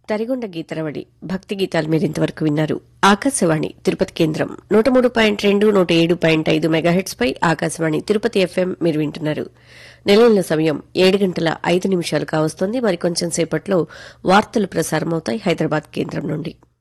తరిగొండ గీతరవడి భక్తి గీతాలు మీరింతవరకు విన్నారు. ఆకాశవాణి తిరుపతి కేంద్రం 103.2 107.5 మెగాహెట్స్ పై ఆకాశవాణి తిరుపతి ఎఫ్ఎం మీరు వింటున్నారు. నెలల సమయం 7:05 కావస్తోంది. మరి కొంచెం సేపట్లో వార్తలు ప్రసారమవుతాయి హైదరాబాద్ కేంద్రం నుండి.